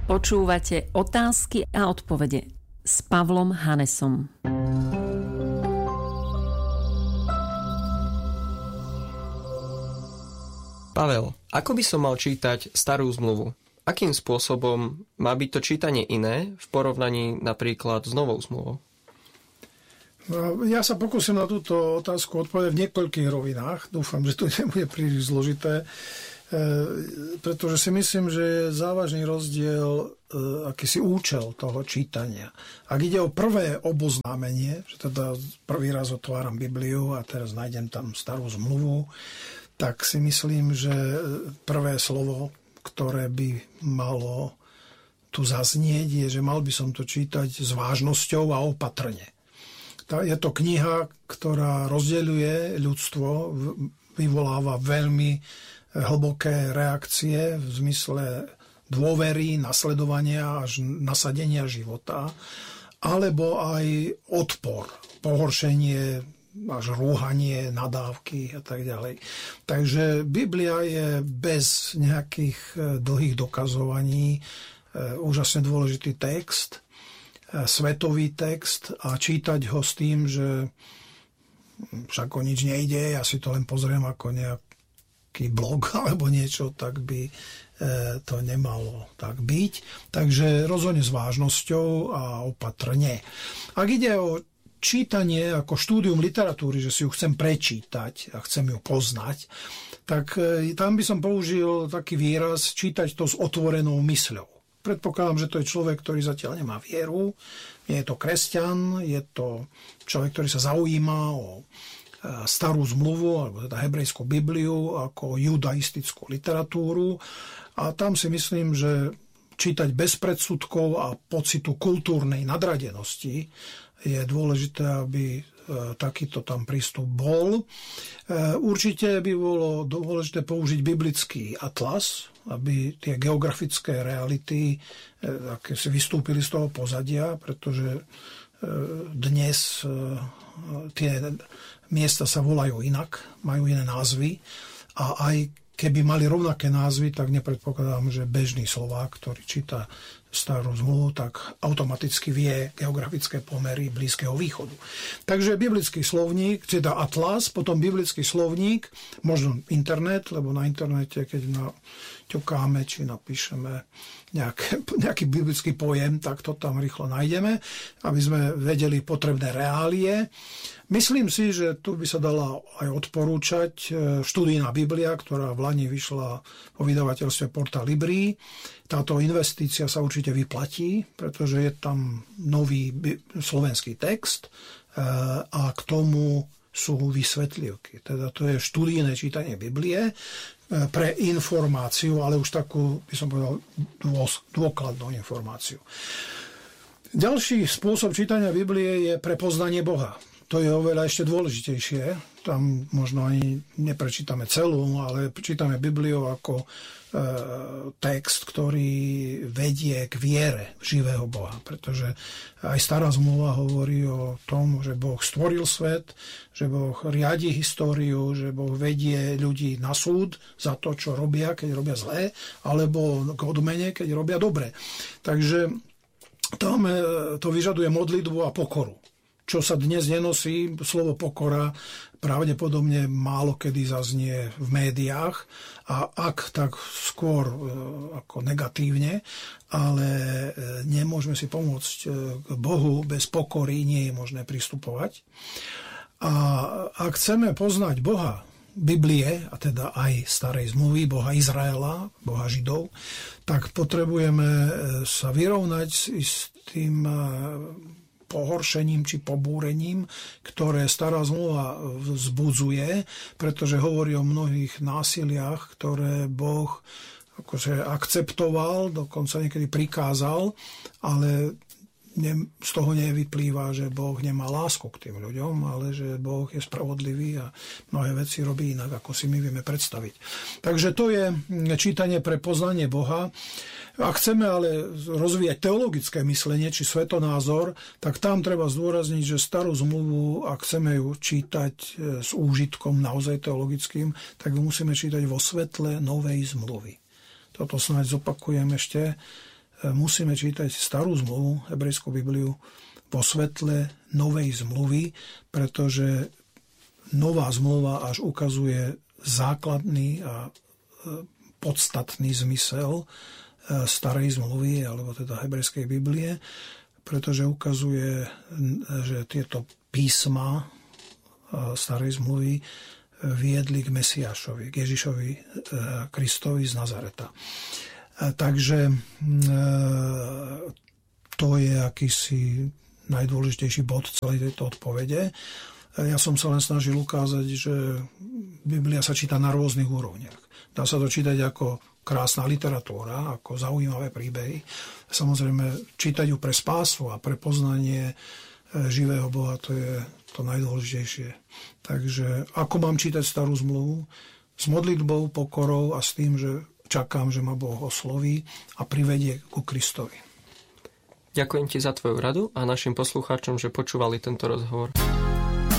Počúvate Otázky a odpovede s Pavlom Hanesom. Pavel, ako by som mal čítať starú zmluvu? Akým spôsobom má byť to čítanie iné v porovnaní napríklad s novou zmluvou? Ja sa pokúsim na túto otázku odpovedať v niekoľkých rovinách. Dúfam, že to nebude príliš zložité, pretože si myslím, že je závažný rozdiel, akýsi účel toho čítania. Ak ide o prvé oboznámenie, že teda prvý raz otváram Bibliu a teraz nájdem tam starú zmluvu, tak si myslím, že prvé slovo, ktoré by malo tu zaznieť, je, že mal by som to čítať s vážnosťou a opatrne. Je to kniha, ktorá rozdeľuje ľudstvo, vyvoláva veľmi hlboké reakcie v zmysle dôvery, nasledovania až nasadenia života, alebo aj odpor, pohoršenie, až rúhanie, nadávky a tak ďalej. Takže Biblia je bez nejakých dlhých dokazovaní úžasne dôležitý text, svetový text a čítať ho s tým, že však o nič nejde, ja si to len pozriem ako nejaký blog alebo niečo, tak by to nemalo tak byť. Takže rozhodne s vážnosťou a opatrne. Ak ide o čítanie ako štúdium literatúry, že si ju chcem prečítať a chcem ju poznať, tak tam by som použil taký výraz čítať to s otvorenou mysľou. Predpokladám, že to je človek, ktorý zatiaľ nemá vieru, nie je to kresťan, je to človek, ktorý sa zaujíma o starú zmluvu, alebo teda hebrejskú Bibliu, ako judaistickú literatúru. A tam si myslím, že čítať bez predsudkov a pocitu kultúrnej nadradenosti je dôležité, aby takýto tam prístup bol. Určite by bolo dôležité použiť biblický atlas, aby tie geografické reality aké si vystúpili z toho pozadia, pretože dnes tie miesta sa volajú inak, majú iné názvy a aj keby mali rovnaké názvy, tak nepredpokladám, že bežný Slovák, ktorý číta starú zmluvu, tak automaticky vie geografické pomery Blízkeho východu. Takže biblický slovník, teda atlas, potom biblický slovník, možno internet, lebo na internete, keď ťukáme, či napíšeme nejaký biblický pojem, tak to tam rýchlo nájdeme, aby sme vedeli potrebné reálie. Myslím si, že tu by sa dala aj odporúčať študijná Biblia, ktorá v Lani vyšla po vydavateľstve Porta Libri. Táto investícia sa určite vyplatí, pretože je tam nový slovenský text a k tomu sú vysvetlivky. Teda to je študijné čítanie Biblie pre informáciu, ale už takú, by som povedal, dôkladnú informáciu. Ďalší spôsob čítania Biblie je pre poznanie Boha. To je oveľa ešte dôležitejšie. Tam možno ani neprečítame celú, ale čítame Bibliu ako text, ktorý vedie k viere v živého Boha. Pretože aj stará zmluva hovorí o tom, že Boh stvoril svet, že Boh riadi históriu, že Boh vedie ľudí na súd za to, čo robia, keď robia zlé, alebo k odmene, keď robia dobre. Takže tam to vyžaduje modlitbu a pokoru. Čo sa dnes nenosí, slovo pokora pravdepodobne málo kedy zaznie v médiách a ak, tak skôr ako negatívne, ale nemôžeme si pomôcť k Bohu, bez pokory nie je možné pristupovať. A ak chceme poznať Boha Biblie, a teda aj starej zmluvy, Boha Izraela, Boha Židov, tak potrebujeme sa vyrovnať s tým pohoršením či pobúrením, ktoré stará zmluva vzbudzuje, pretože hovorí o mnohých násiliach, ktoré Boh akože akceptoval, dokonca niekedy prikázal, ale z toho nevyplýva, že Boh nemá lásku k tým ľuďom, ale že Boh je spravodlivý a mnohé veci robí inak, ako si my vieme predstaviť. Takže to je čítanie pre poznanie Boha. Ak chceme ale rozvíjať teologické myslenie či svetonázor, tak tam treba zdôrazniť, že starú zmluvu, ak chceme ju čítať s úžitkom naozaj teologickým, tak ju musíme čítať vo svetle novej zmluvy. Toto snáď zopakujem ešte. musíme čítať starú zmluvu, hebrejskú Bibliu, vo svetle novej zmluvy, pretože nová zmluva až ukazuje základný a podstatný zmysel starej zmluvy, alebo teda hebrejskej Biblie, pretože ukazuje, že tieto písma starej zmluvy viedli k Mesiášovi, k Ježišovi Kristovi z Nazareta. Takže to je akýsi najdôležitejší bod celej tejto odpovede. Ja som sa len snažil ukázať, že Biblia sa číta na rôznych úrovniach. Dá sa to čítať ako krásna literatúra, ako zaujímavé príbehy. Samozrejme, čítať ju pre spásu a pre poznanie živého Boha, to je to najdôležitejšie. Takže ako mám čítať starú zmluvu? S modlitbou, pokorou a s tým, že čakám, že ma Boh osloví a privedie ku Kristovi. Ďakujem ti za tvoju radu a našim poslucháčom, že počúvali tento rozhovor.